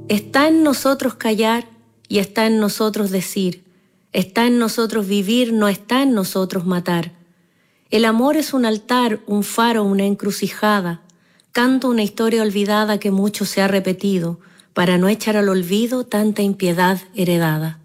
Está en nosotros callar y está en nosotros decir. Está en nosotros vivir, no está en nosotros matar. El amor es un altar, un faro, una encrucijada. Canto una historia olvidada que mucho se ha repetido, para no echar al olvido tanta impiedad heredada.